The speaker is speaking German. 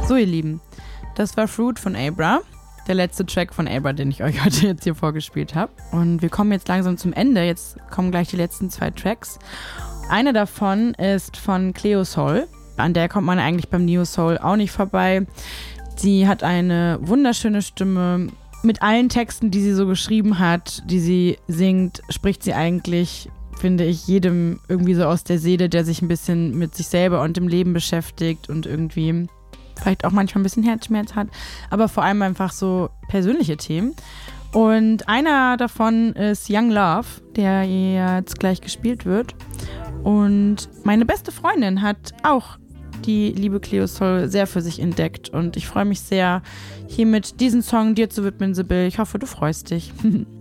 So, ihr Lieben, das war Fruit von Abra. Der letzte Track von Abra, den ich euch heute jetzt hier vorgespielt habe. Und wir kommen jetzt langsam zum Ende. Jetzt kommen gleich die letzten 2 Tracks. Eine davon ist von Cleo Sol. An der kommt man eigentlich beim Neo Soul auch nicht vorbei. Sie hat eine wunderschöne Stimme. Mit allen Texten, die sie so geschrieben hat, die sie singt, spricht sie eigentlich, finde ich, jedem irgendwie so aus der Seele, der sich ein bisschen mit sich selber und dem Leben beschäftigt und irgendwie vielleicht auch manchmal ein bisschen Herzschmerz hat, aber vor allem einfach so persönliche Themen. Und einer davon ist Young Love, der jetzt gleich gespielt wird. Und meine beste Freundin hat auch die liebe Cleo Sol sehr für sich entdeckt und ich freue mich sehr, hiermit diesen Song dir zu widmen, Sibyl. Ich hoffe, du freust dich.